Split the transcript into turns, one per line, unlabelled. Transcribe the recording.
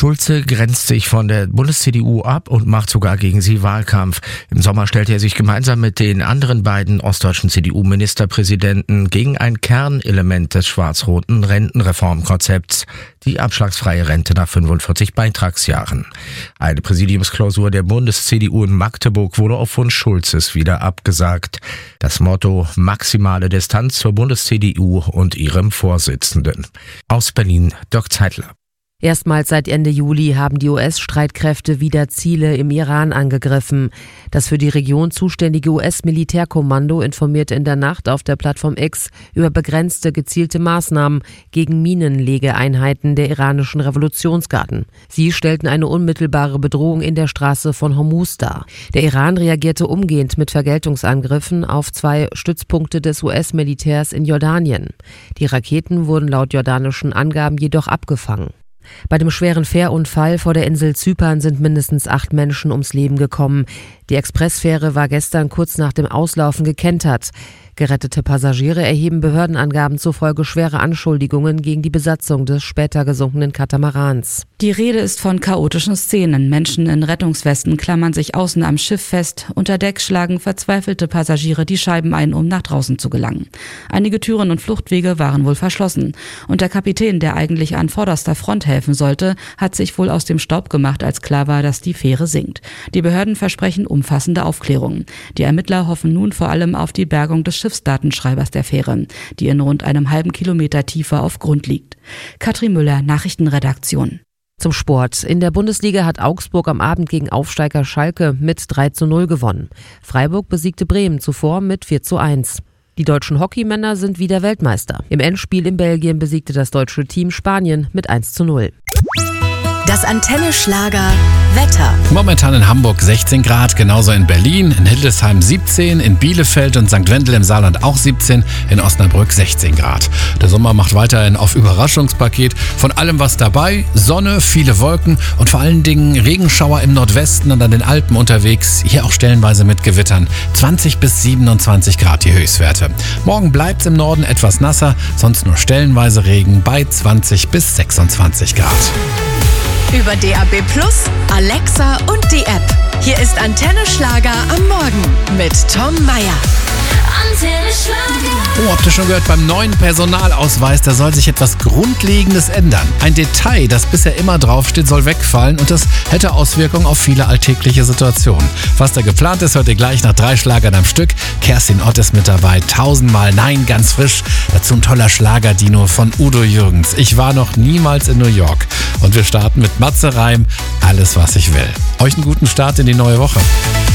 Schulze grenzt sich von der Bundes-CDU ab und macht sogar gegen sie Wahlkampf. Im Sommer stellte er sich gemeinsam mit den anderen beiden ostdeutschen CDU-Ministerpräsidenten gegen ein Kernelement des schwarz-roten Rentenreformkonzepts, die abschlagsfreie Rente nach 45 Beitragsjahren. Eine Präsidiumsklausur der Bundes-CDU in Magdeburg wurde auf Wunsch Schulzes wieder abgesagt. Das Motto: maximale Distanz zur Bundes-CDU und ihrem Vorsitzenden. Aus Berlin, Dirk Zeitler.
Erstmals seit Ende Juli haben die US-Streitkräfte wieder Ziele im Iran angegriffen. Das für die Region zuständige US-Militärkommando informierte in der Nacht auf der Plattform X über begrenzte, gezielte Maßnahmen gegen Minenlegeeinheiten der iranischen Revolutionsgarden. Sie stellten eine unmittelbare Bedrohung in der Straße von Hormuz dar. Der Iran reagierte umgehend mit Vergeltungsangriffen auf 2 Stützpunkte des US-Militärs in Jordanien. Die Raketen wurden laut jordanischen Angaben jedoch abgefangen. Bei dem schweren Fährunfall vor der Insel Zypern sind mindestens 8 Menschen ums Leben gekommen. Die Expressfähre war gestern kurz nach dem Auslaufen gekentert. Gerettete Passagiere erheben Behördenangaben zufolge schwere Anschuldigungen gegen die Besatzung des später gesunkenen Katamarans.
Die Rede ist von chaotischen Szenen. Menschen in Rettungswesten klammern sich außen am Schiff fest. Unter Deck schlagen verzweifelte Passagiere die Scheiben ein, um nach draußen zu gelangen. Einige Türen und Fluchtwege waren wohl verschlossen. Und der Kapitän, der eigentlich an vorderster Front helfen sollte, hat sich wohl aus dem Staub gemacht, als klar war, dass die Fähre sinkt. Die Behörden versprechen umfassende Aufklärungen. Die Ermittler hoffen nun vor allem auf die Bergung des Schiffsdatenschreibers der Fähre, die in rund einem halben Kilometer Tiefe auf Grund liegt. Katrin Müller, Nachrichtenredaktion.
Zum Sport. In der Bundesliga hat Augsburg am Abend gegen Aufsteiger Schalke mit 3:0 gewonnen. Freiburg besiegte Bremen zuvor mit 4:1. Die deutschen Hockeymänner sind wieder Weltmeister. Im Endspiel in Belgien besiegte das deutsche Team Spanien mit 1:0.
Das Antenne Schlager Wetter.
Momentan in Hamburg 16 Grad, genauso in Berlin, in Hildesheim 17, in Bielefeld und St. Wendel im Saarland auch 17, in Osnabrück 16 Grad. Der Sommer macht weiterhin auf Überraschungspaket. Von allem was dabei: Sonne, viele Wolken und vor allen Dingen Regenschauer im Nordwesten und an den Alpen unterwegs. Hier auch stellenweise mit Gewittern. 20 bis 27 Grad die Höchstwerte. Morgen bleibt's im Norden etwas nasser, sonst nur stellenweise Regen bei 20 bis 26 Grad.
Über DAB+, Alexa und die App. Hier ist Antenne Schlager am Morgen mit Tom Mayer. Antenne Schlager.
Oh, habt ihr schon gehört, beim neuen Personalausweis, da soll sich etwas Grundlegendes ändern. Ein Detail, das bisher immer draufsteht, soll wegfallen und das hätte Auswirkungen auf viele alltägliche Situationen. Was da geplant ist, hört ihr gleich nach 3 Schlagern am Stück. Kerstin Ott ist mit dabei, 1000-mal Nein, ganz frisch. Dazu ein toller Schlagerdino von Udo Jürgens. Ich war noch niemals in New York. Und wir starten mit Matze Reim, Alles, was ich will. Euch einen guten Start in die neue Woche.